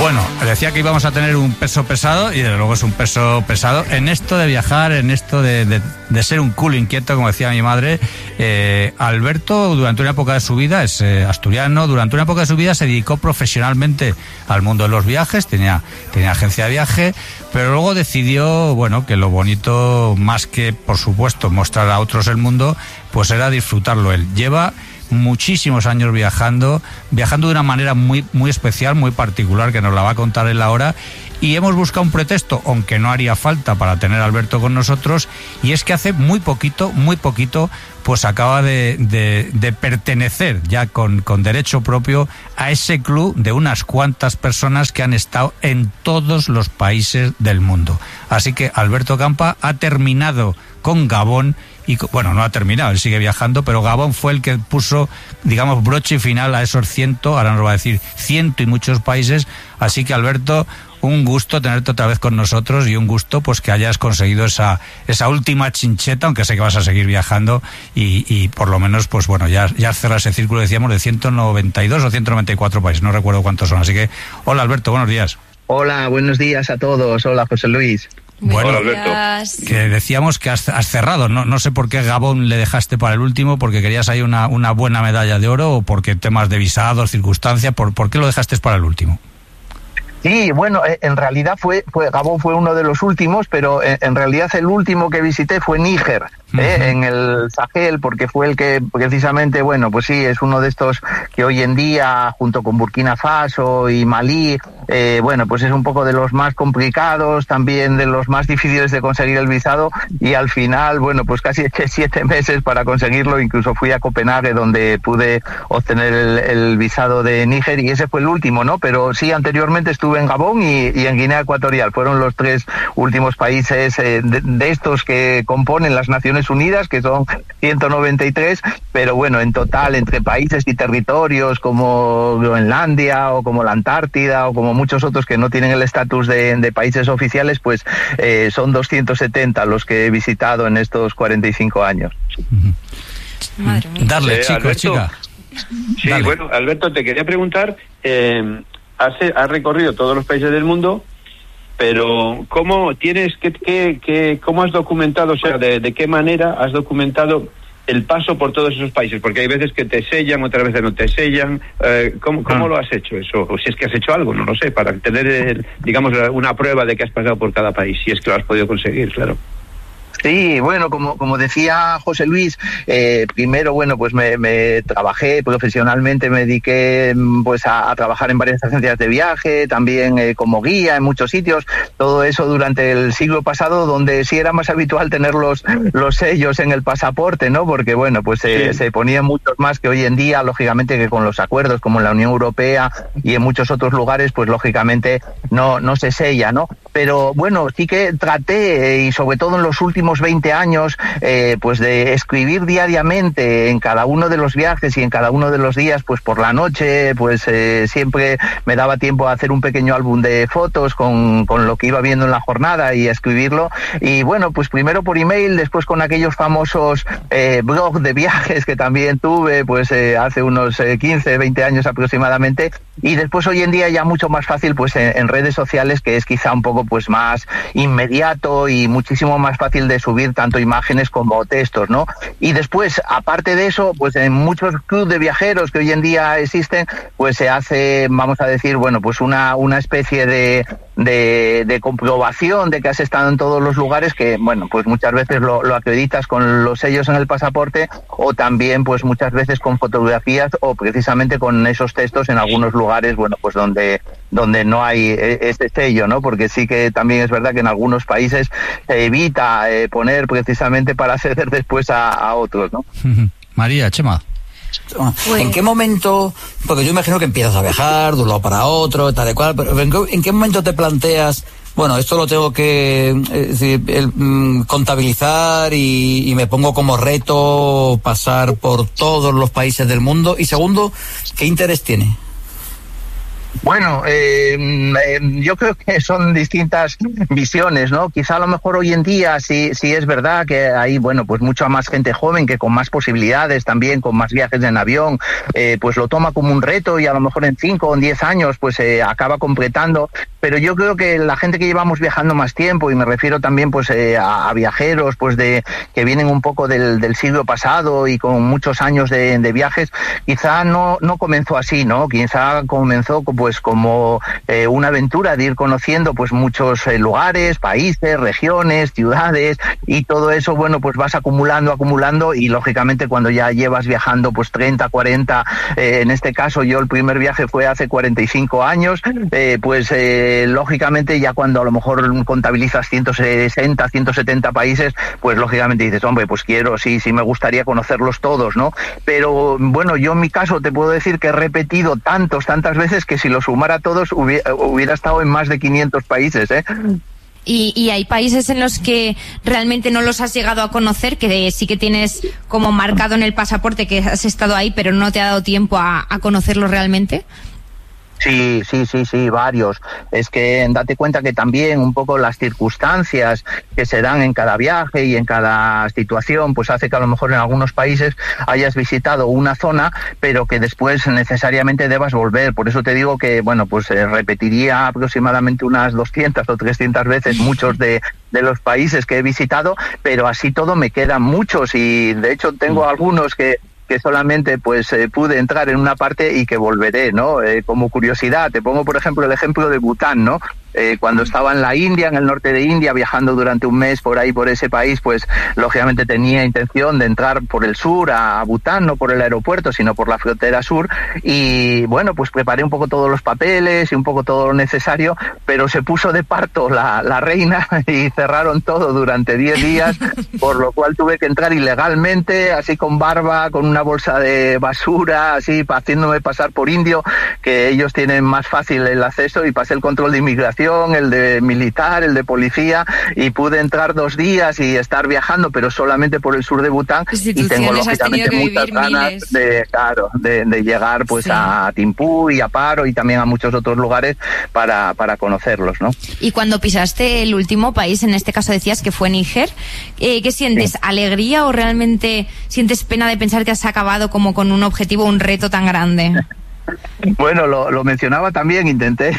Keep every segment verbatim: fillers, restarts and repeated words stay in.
Bueno, decía que íbamos a tener un peso pesado y desde luego es un peso pesado en esto de viajar, en esto de, de, de ser un culo inquieto, como decía mi madre. Eh, Alberto, durante una época de su vida, es eh, asturiano, durante una época de su vida se dedicó profesionalmente al mundo de los viajes, tenía, tenía agencia de viaje, pero luego decidió, bueno, que lo bonito, más que, por supuesto, mostrar a otros el mundo, pues era disfrutarlo él. Lleva muchísimos años viajando, viajando de una manera muy, muy especial, muy particular, que nos la va a contar él ahora, y hemos buscado un pretexto, aunque no haría falta para tener a Alberto con nosotros, y es que hace muy poquito, muy poquito, pues acaba de, de, de pertenecer ya con, con derecho propio a ese club de unas cuantas personas que han estado en todos los países del mundo. Así que Alberto Campa ha terminado con Gabón, y bueno, no ha terminado, él sigue viajando, pero Gabón fue el que puso, digamos, broche final a esos ciento, ahora nos va a decir ciento y muchos países. Así que, Alberto, un gusto tenerte otra vez con nosotros y un gusto pues que hayas conseguido esa esa última chincheta, aunque sé que vas a seguir viajando y, y por lo menos, pues bueno, ya, ya cerra ese círculo, decíamos, de ciento noventa y dos o ciento noventa y cuatro países, no recuerdo cuántos son. Así que, hola, Alberto, buenos días. Hola, buenos días a todos. Hola, José Luis. Bueno, hola, Alberto. Que decíamos que has, has cerrado, no no sé por qué Gabón le dejaste para el último, porque querías ahí una, una buena medalla de oro o porque temas de visados, circunstancias, ¿por, por qué lo dejaste para el último? Sí, bueno, en realidad fue, fue Gabón fue uno de los últimos, pero en, en realidad el último que visité fue Níger, uh-huh. ¿eh? en el Sahel, porque fue el que precisamente, bueno, pues sí, es uno de estos que hoy en día, junto con Burkina Faso y Malí, eh, bueno, pues es un poco de los más complicados, también de los más difíciles de conseguir el visado, y al final, bueno, pues casi eché siete meses para conseguirlo, incluso fui a Copenhague, donde pude obtener el, el visado de Níger, y ese fue el último, ¿no? Pero sí, anteriormente estuve en Gabón y, y en Guinea Ecuatorial. Fueron los tres últimos países eh, de, de estos que componen las Naciones Unidas, que son ciento noventa y tres, pero bueno, en total, entre países y territorios como Groenlandia o como la Antártida o como muchos otros que no tienen el estatus de, de países oficiales, pues eh, son doscientos setenta los que he visitado en estos cuarenta y cinco años. Madre mía. Darle, eh, chico, Alberto, chica. Sí, Dale. Bueno, Alberto, te quería preguntar, eh, has, has recorrido todos los países del mundo, pero ¿cómo tienes que, que, que cómo has documentado, o sea, de, de qué manera has documentado el paso por todos esos países? Porque hay veces que te sellan, otras veces no te sellan. Eh, ¿Cómo, cómo ah. lo has hecho eso? O si es que has hecho algo, no lo sé, para tener, el, digamos, una prueba de que has pasado por cada país, si es que lo has podido conseguir, claro. Sí, bueno, como como decía José Luis, eh, primero, bueno, pues me, me trabajé profesionalmente, me dediqué pues a, a trabajar en varias agencias de viaje, también eh, como guía en muchos sitios, todo eso durante el siglo pasado, donde sí era más habitual tener los, los sellos en el pasaporte, ¿no? Porque, bueno, pues eh, sí. se ponían muchos más que hoy en día, lógicamente que con los acuerdos como en la Unión Europea y en muchos otros lugares, pues lógicamente no, no se sella, ¿no? Pero bueno, sí que traté, eh, y sobre todo en los últimos veinte años, eh, pues de escribir diariamente en cada uno de los viajes y en cada uno de los días, pues por la noche, pues eh, siempre me daba tiempo a hacer un pequeño álbum de fotos con, con lo que iba viendo en la jornada y a escribirlo. Y bueno, pues primero por email, después con aquellos famosos eh, blogs de viajes que también tuve, pues eh, hace unos eh, quince, veinte años aproximadamente. Y después hoy en día ya mucho más fácil, pues en, en redes sociales, que es quizá un poco pues más inmediato y muchísimo más fácil de subir tanto imágenes como textos, ¿no? Y después, aparte de eso, pues en muchos clubes de viajeros que hoy en día existen, pues se hace, vamos a decir, bueno, pues una, una especie de, de, de comprobación de que has estado en todos los lugares, que, bueno, pues muchas veces lo, lo acreditas con los sellos en el pasaporte, o también, pues muchas veces con fotografías o precisamente con esos textos en algunos lugares, bueno, pues donde, donde no hay este sello, ¿no? Porque sí que también es verdad que en algunos países se evita eh, poner precisamente para acceder después a, a otros, ¿no? María, Chema. ¿En qué momento, porque yo imagino que empiezas a viajar de un lado para otro, tal y cual, pero ¿en qué, en qué momento te planteas, bueno, esto lo tengo que eh, decir, el, mm, contabilizar y, y me pongo como reto pasar por todos los países del mundo? Y segundo, ¿qué interés tiene? Bueno, eh, eh, yo creo que son distintas visiones, ¿no? Quizá a lo mejor hoy en día sí, sí es verdad que hay, bueno, pues mucha más gente joven que con más posibilidades también, con más viajes en avión, eh, pues lo toma como un reto y a lo mejor en cinco o en diez años pues eh, acaba completando. Pero yo creo que la gente que llevamos viajando más tiempo, y me refiero también pues eh, a, a viajeros pues de que vienen un poco del, del siglo pasado y con muchos años de, de viajes, quizá no, no comenzó así, ¿no? Quizá comenzó pues como eh, una aventura de ir conociendo pues muchos eh, lugares, países, regiones, ciudades, y todo eso, bueno, pues vas acumulando, acumulando, y lógicamente cuando ya llevas viajando pues treinta, cuarenta, eh, en este caso yo el primer viaje fue hace cuarenta y cinco años, eh, pues eh, lógicamente ya cuando a lo mejor contabilizas ciento sesenta, ciento setenta países, pues lógicamente dices, hombre, pues quiero, sí, sí me gustaría conocerlos todos, ¿no? Pero bueno, yo en mi caso te puedo decir que he repetido tantos, tantas veces que si los sumara a todos hubiera, hubiera estado en más de quinientos países, ¿eh? Y, y hay países en los que realmente no los has llegado a conocer, que sí que tienes como marcado en el pasaporte que has estado ahí, pero no te ha dado tiempo a, a conocerlos realmente. Sí, sí, sí, sí, varios. Es que date cuenta que también un poco las circunstancias que se dan en cada viaje y en cada situación, pues hace que a lo mejor en algunos países hayas visitado una zona, pero que después necesariamente debas volver. Por eso te digo que, bueno, pues eh, repetiría aproximadamente unas doscientas o trescientas veces muchos de, de los países que he visitado, pero así todo me quedan muchos, y de hecho tengo algunos que que solamente pues eh, pude entrar en una parte y que volveré, ¿no? Eh, como curiosidad, te pongo por ejemplo el ejemplo de Bután, ¿no? Eh, cuando estaba en la India, en el norte de India, viajando durante un mes por ahí, por ese país, pues lógicamente tenía intención de entrar por el sur a Bután, no por el aeropuerto, sino por la frontera sur, y bueno, pues preparé un poco todos los papeles y un poco todo lo necesario, pero se puso de parto la, la reina y cerraron todo durante diez días, por lo cual tuve que entrar ilegalmente, así con barba, con una bolsa de basura, así haciéndome pasar por indio, que ellos tienen más fácil el acceso, y pasé el control de inmigración, el de militar, el de policía, y pude entrar dos días y estar viajando, pero solamente por el sur de Bután, y tengo lógicamente muchas ganas miles. de, claro, de, de llegar pues sí. a Thimphu y a Paro y también a muchos otros lugares para, para conocerlos, ¿no? Y cuando pisaste el último país, en este caso decías que fue Níger, eh, ¿qué sientes? Sí. ¿Alegría o realmente sientes pena de pensar que has acabado como con un objetivo, un reto tan grande? Bueno, lo, lo mencionaba también, intenté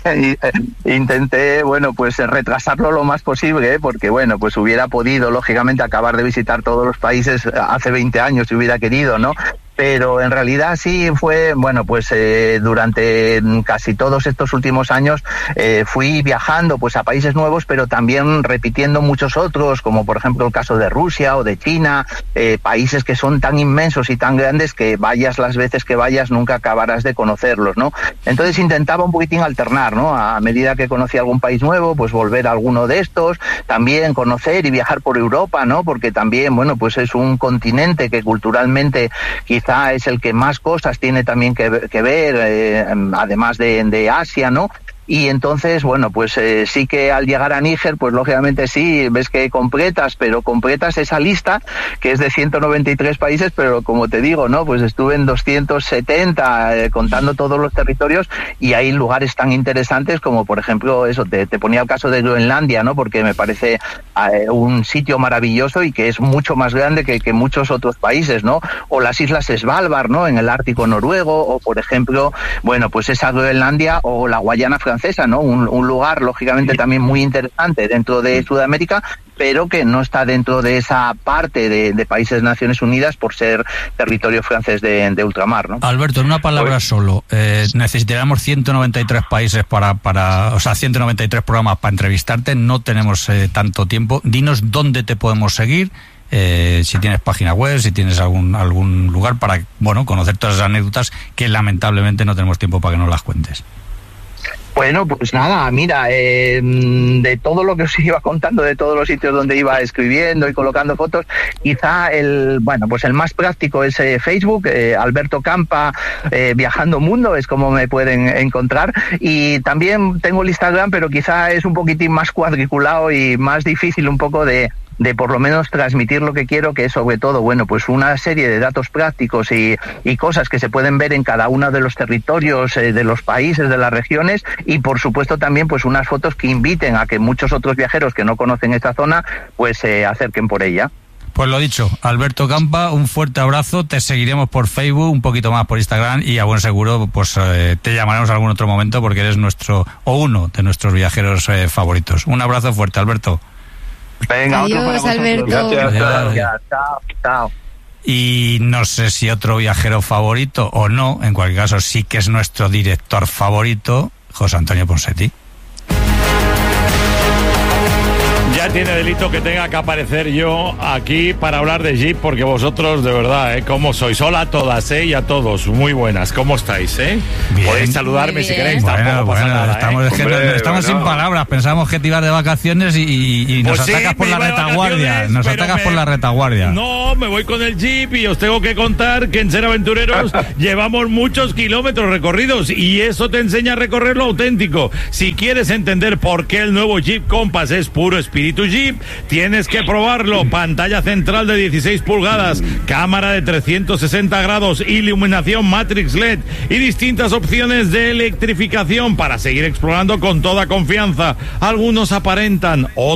intenté, bueno, pues retrasarlo lo más posible, ¿eh? Porque bueno, pues hubiera podido lógicamente acabar de visitar todos los países hace veinte años si hubiera querido, ¿no? Pero en realidad sí fue, bueno, pues eh, durante casi todos estos últimos años eh, fui viajando pues a países nuevos, pero también repitiendo muchos otros, como por ejemplo el caso de Rusia o de China, eh, países que son tan inmensos y tan grandes que vayas las veces que vayas nunca acabarás de conocerlos, ¿no? Entonces intentaba un poquitín alternar, ¿no? A medida que conocía algún país nuevo, pues volver a alguno de estos, también conocer y viajar por Europa, ¿no? Porque también, bueno, pues es un continente que culturalmente quizás es el que más cosas tiene también que, que ver, eh, además de, de Asia, ¿no? Y entonces, bueno, pues eh, sí que al llegar a Níger, pues lógicamente sí, ves que completas, pero completas esa lista, que es de ciento noventa y tres países, pero como te digo, ¿no? Pues estuve en doscientos setenta, eh, contando todos los territorios, y hay lugares tan interesantes como, por ejemplo, eso, te, te ponía el caso de Groenlandia, ¿no? Porque me parece eh, un sitio maravilloso y que es mucho más grande que, que muchos otros países, ¿no? O las islas Svalbard, ¿no? En el Ártico noruego, o por ejemplo, bueno, pues esa Groenlandia o la Guayana francesa, ¿no? Un, un lugar lógicamente también muy interesante dentro de Sudamérica, pero que no está dentro de esa parte de, de países de Naciones Unidas por ser territorio francés de, de ultramar, ¿no? Alberto, en una palabra solo, eh, necesitaríamos ciento noventa y tres países para, para, o sea, ciento noventa y tres programas para entrevistarte, no tenemos eh, tanto tiempo. Dinos dónde te podemos seguir, eh, si tienes página web, si tienes algún algún lugar para, bueno, conocer todas esas anécdotas que lamentablemente no tenemos tiempo para que nos las cuentes. Bueno, pues nada, mira, eh, de todo lo que os iba contando, de todos los sitios donde iba escribiendo y colocando fotos, quizá el, bueno, pues el más práctico es eh, Facebook, eh, Alberto Campa, eh, Viajando Mundo, es como me pueden encontrar, y también tengo el Instagram, pero quizá es un poquitín más cuadriculado y más difícil un poco de de por lo menos transmitir lo que quiero, que es sobre todo, bueno, pues una serie de datos prácticos y, y cosas que se pueden ver en cada uno de los territorios, eh, de los países, de las regiones, y por supuesto también pues unas fotos que inviten a que muchos otros viajeros que no conocen esta zona pues se eh, acerquen por ella. Pues lo dicho, Alberto Campa, un fuerte abrazo, te seguiremos por Facebook, un poquito más por Instagram y a buen seguro pues eh, te llamaremos algún otro momento porque eres nuestro, o uno de nuestros viajeros eh, favoritos. Un abrazo fuerte, Alberto. Venga, adiós, otro para Alberto. Gracias. Gracias. Chao, chao. Y no sé si otro viajero favorito o no, en cualquier caso sí que es nuestro director favorito, José Antonio Ponseti. Ya tiene delito que tenga que aparecer yo aquí para hablar de Jeep, porque vosotros, de verdad, ¿eh? ¿Cómo sois? Hola a todas, ¿eh? Y a todos, muy buenas, ¿cómo estáis, eh? Bien. Podéis saludarme si queréis, Bueno, tampoco pasa bueno, nada, estamos, ¿eh? es que Hombre, no- estamos bueno. sin palabras, pensamos que te ibas de vacaciones y, y- y nos Pues sí, atacas por me la iba de retaguardia, vacaciones, nos pero atacas me- por la retaguardia. No, me voy con el Jeep y os tengo que contar que en Ser Aventureros llevamos muchos kilómetros recorridos y eso te enseña a recorrer lo auténtico. Si quieres entender por qué el nuevo Jeep Compass es puro espíritu Jeep, tienes que probarlo. Pantalla central de dieciséis pulgadas, cámara de trescientos sesenta grados, iluminación Matrix L E D y distintas opciones de electrificación para seguir explorando con toda confianza. Algunos aparentan,